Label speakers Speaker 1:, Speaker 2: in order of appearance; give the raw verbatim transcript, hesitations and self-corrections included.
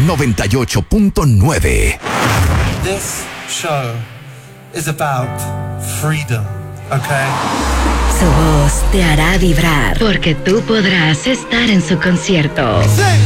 Speaker 1: noventa y ocho punto nueve.
Speaker 2: This show is about freedom, okay?
Speaker 3: Su voz te hará vibrar porque tú podrás estar en su concierto.
Speaker 2: Sing.